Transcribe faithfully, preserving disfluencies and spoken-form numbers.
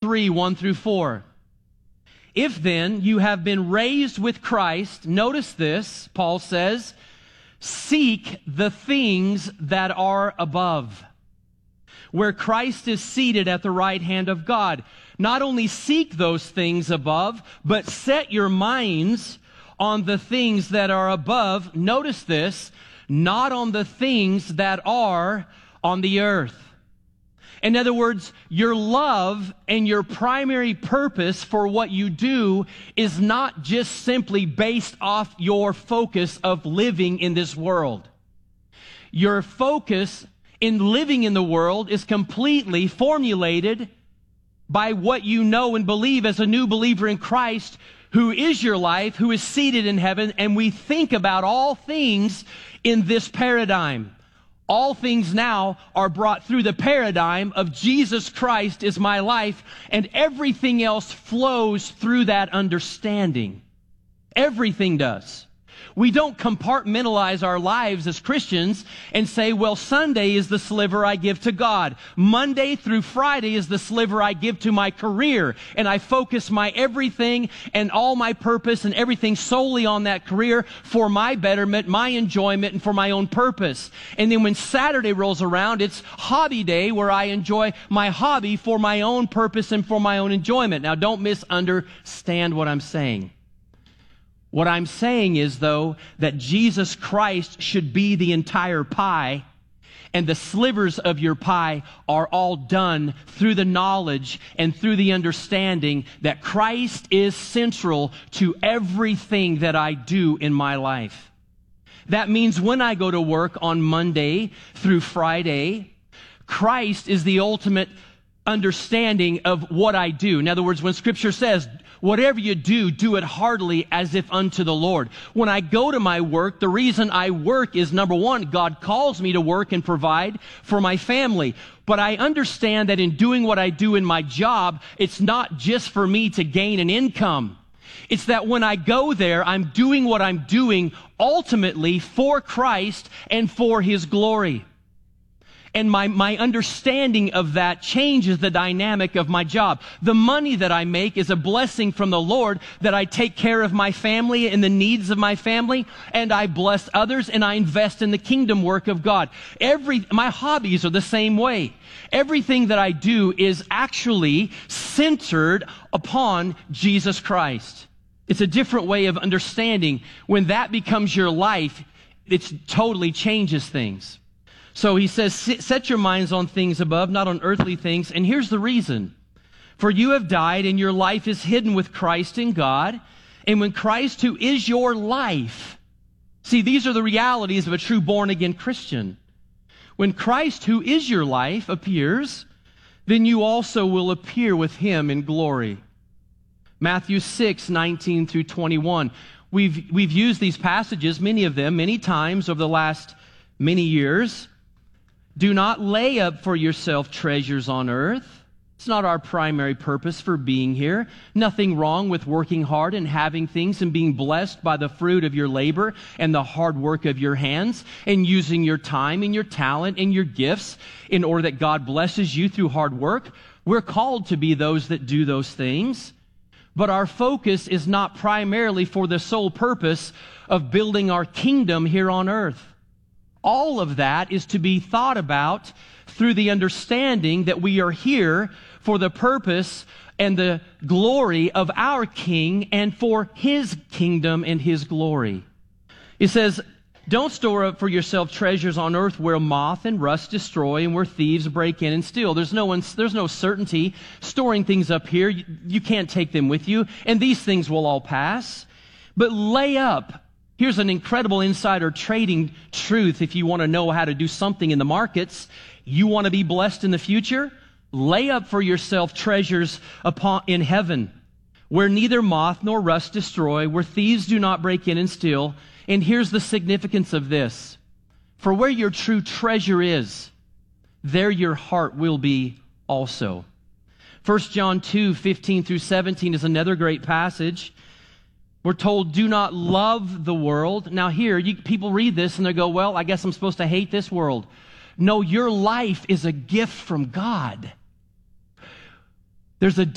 three, one through four. If then you have been raised with Christ, notice this, Paul says, seek the things that are above, where Christ is seated at the right hand of God. Not only seek those things above, but set your minds on the things that are above. Notice this, not on the things that are on the earth. In other words, your love and your primary purpose for what you do is not just simply based off your focus of living in this world. Your focus in living in the world is completely formulated by what you know and believe as a new believer in Christ, who is your life, who is seated in heaven, and we think about all things in this paradigm. All things now are brought through the paradigm of Jesus Christ is my life, and everything else flows through that understanding. Everything does. We don't compartmentalize our lives as Christians and say, well, Sunday is the sliver I give to God. Monday through Friday is the sliver I give to my career. And I focus my everything and all my purpose and everything solely on that career for my betterment, my enjoyment, and for my own purpose. And then when Saturday rolls around, it's hobby day where I enjoy my hobby for my own purpose and for my own enjoyment. Now, don't misunderstand what I'm saying. What I'm saying is, though, that Jesus Christ should be the entire pie, and the slivers of your pie are all done through the knowledge and through the understanding that Christ is central to everything that I do in my life. That means when I go to work on Monday through Friday, Christ is the ultimate understanding of what I do. In other words, when Scripture says, whatever you do, do it heartily as if unto the Lord. When I go to my work, the reason I work is, number one, God calls me to work and provide for my family. But I understand that in doing what I do in my job, it's not just for me to gain an income. It's that when I go there, I'm doing what I'm doing ultimately for Christ and for His glory. And my, my understanding of that changes the dynamic of my job. The money that I make is a blessing from the Lord, that I take care of my family and the needs of my family, and I bless others, and I invest in the kingdom work of God. Every, my hobbies are the same way. Everything that I do is actually centered upon Jesus Christ. It's a different way of understanding. When that becomes your life, it totally changes things. So he says, set your minds on things above, not on earthly things. And here's the reason. For you have died, and your life is hidden with Christ in God. And when Christ, who is your life, see, these are the realities of a true born-again Christian. When Christ, who is your life, appears, then you also will appear with Him in glory. Matthew six, nineteen through twenty-one. We've, we've used these passages, many of them, many times over the last many years. Do not lay up for yourself treasures on earth. It's not our primary purpose for being here. Nothing wrong with working hard and having things and being blessed by the fruit of your labor and the hard work of your hands, and using your time and your talent and your gifts in order that God blesses you through hard work. We're called to be those that do those things. But our focus is not primarily for the sole purpose of building our kingdom here on earth. All of that is to be thought about through the understanding that we are here for the purpose and the glory of our King and for His kingdom and His glory. It says, don't store up for yourself treasures on earth where moth and rust destroy and where thieves break in and steal. There's no one, there's no certainty storing things up here. You, you can't take them with you, and these things will all pass. But lay up. Here's an incredible insider trading truth if you want to know how to do something in the markets. You want to be blessed in the future? Lay up for yourself treasures upon, in heaven, where neither moth nor rust destroy, where thieves do not break in and steal. And here's the significance of this. For where your true treasure is, there your heart will be also. First John two, fifteen through seventeen is another great passage. We're told, do not love the world. Now here, you, people read this and they go, well, I guess I'm supposed to hate this world. No, your life is a gift from God. There's a